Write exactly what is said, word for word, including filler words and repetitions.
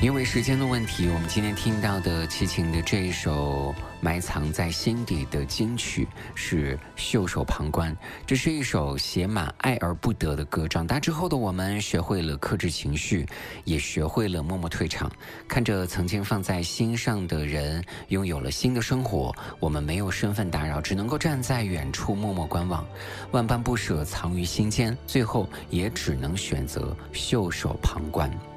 因为时间的问题，我们今天听到的齐秦的这一首埋藏在心底的金曲是《袖手旁观》。这是一首写满爱而不得的歌。长大之后的我们学会了克制情绪，也学会了默默退场，看着曾经放在心上的人拥有了新的生活，我们没有身份打扰，只能够站在远处默默观望，万般不舍藏于心间，最后也只能选择袖手旁观。